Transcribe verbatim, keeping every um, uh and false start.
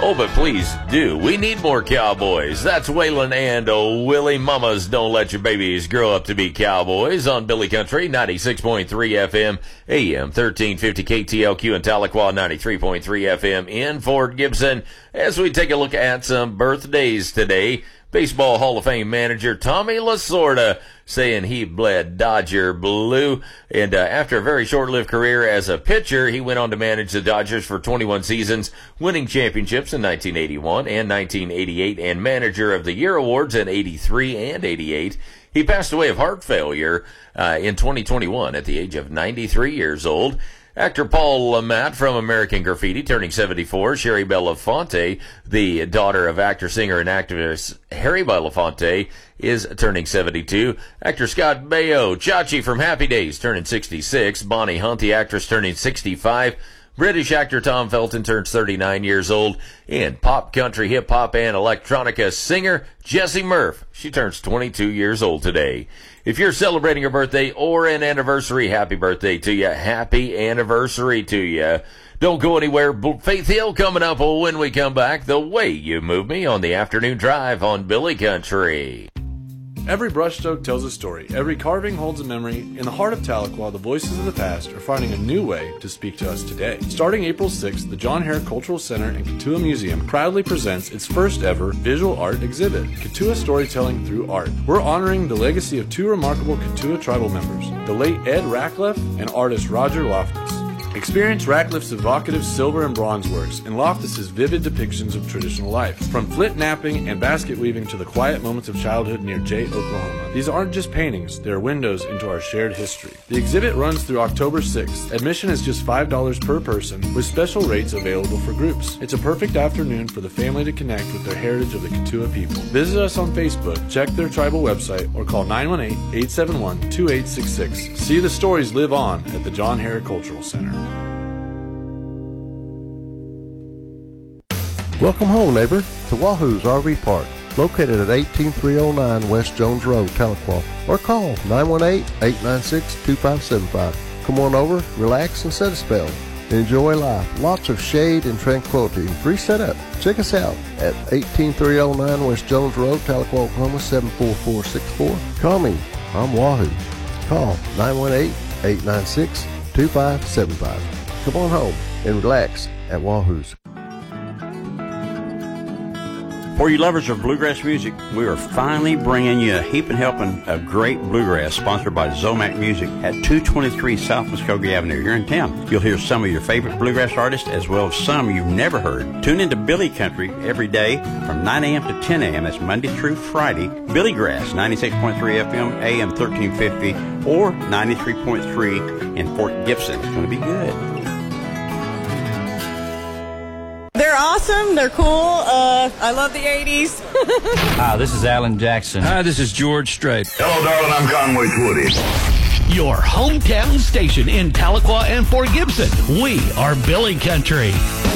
Oh, but please do. We need more cowboys. That's Waylon and oh, Willie. Mamas, don't let your babies grow up to be cowboys on Billy Country, ninety-six point three F M, A M thirteen fifty K T L Q in Tahlequah, ninety-three point three F M in Fort Gibson. As we take a look at some birthdays today, Baseball Hall of Fame manager Tommy Lasorda saying he bled Dodger blue. And uh, after a very short-lived career as a pitcher, he went on to manage the Dodgers for twenty-one seasons, winning championships in nineteen eighty-one and nineteen eighty-eight, and Manager of the Year awards in eighty-three and eighty-eight. He passed away of heart failure uh, in twenty twenty-one at the age of ninety-three years old. Actor Paul LaMatt from American Graffiti turning seventy-four. Sherry Belafonte, the daughter of actor, singer, and activist Harry Belafonte, is turning seventy-two. Actor Scott Baio, Chachi from Happy Days, turning sixty-six. Bonnie Hunt, the actress, turning sixty-five. British actor Tom Felton turns thirty-nine years old. And pop, country, hip-hop, and electronica singer Jessie Murph, she turns twenty-two years old today. If you're celebrating your birthday or an anniversary, happy birthday to you. Happy anniversary to you. Don't go anywhere. Faith Hill coming up when we come back. The Way You Move Me on the afternoon drive on Billy Country. Every brushstroke tells a story. Every carving holds a memory. In the heart of Tahlequah, the voices of the past are finding a new way to speak to us today. Starting April sixth, the John Hare Cultural Center and Katua Museum proudly presents its first ever visual art exhibit, Katua Storytelling Through Art. We're honoring the legacy of two remarkable Katua tribal members, the late Ed Ratcliffe and artist Roger Loftus. Experience Ratcliffe's evocative silver and bronze works and Loftus's vivid depictions of traditional life. From flint napping and basket weaving to the quiet moments of childhood near Jay, Oklahoma. These aren't just paintings, they're windows into our shared history. The exhibit runs through October sixth. Admission is just five dollars per person with special rates available for groups. It's a perfect afternoon for the family to connect with their heritage of the Katua people. Visit us on Facebook, check their tribal website, or call nine one eight, eight seven one, two eight six six. See the stories live on at the John Hare Cultural Center. Welcome home, neighbor, to Wahoo's R V Park, located at eighteen three oh nine West Jones Road, Tahlequah, or call nine one eight, eight nine six, two five seven five. Come on over, relax, and set a spell. Enjoy life. Lots of shade and tranquility. Free setup. Check us out at eighteen three oh nine West Jones Road, Tahlequah, Oklahoma, seven four four six four. Call me. I'm Wahoo. Call nine one eight, eight nine six, two five seven five. Come on home and relax at Wahoo's. For you lovers of bluegrass music, we are finally bringing you a heaping helping of great bluegrass sponsored by Zomac Music at two twenty-three South Muskogee Avenue here in town. You'll hear some of your favorite bluegrass artists as well as some you've never heard. Tune into Billy Country every day from nine a.m. to ten a.m. That's Monday through Friday. Billy Grass, ninety-six point three F M, A M thirteen fifty, or ninety-three point three in Fort Gibson. It's going to be good. They're awesome. They're cool. Uh, I love the eighties. Hi, this is Alan Jackson. Hi, this is George Strait. Hello, darling. I'm Conway Twitty. Your hometown station in Tahlequah and Fort Gibson. We are Billy Country.